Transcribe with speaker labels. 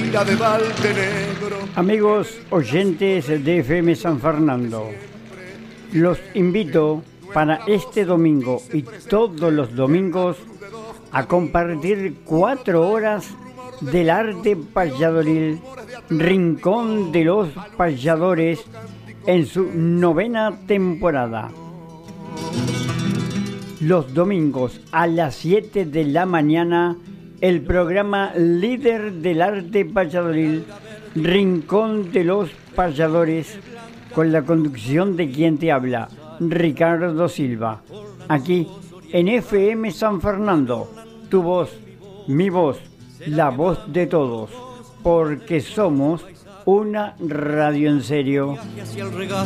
Speaker 1: Feira de Valdenegro.
Speaker 2: Amigos oyentes de FM San Fernando, los invito para este domingo y todos los domingos a compartir 4 horas del arte payadoril, Rincón de los Payadores, en su 9ª temporada. Los domingos a las 7 de la mañana, el programa líder del arte payadoril, Rincón de los Payadores, con la conducción de quien te habla, Ricardo Silva, aquí en FM San Fernando, tu voz, mi voz, la voz de todos, porque somos una radio en serio.